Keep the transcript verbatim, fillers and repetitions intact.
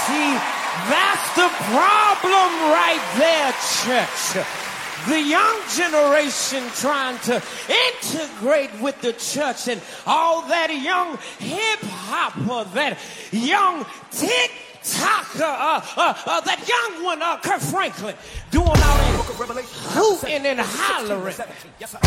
See, that's the problem right there, church. The young generation trying to integrate with the church and all that young hip-hopper, that young tick-tocker, uh, uh, uh, that young one, uh, Kirk Franklin, doing all that hooting and hollering.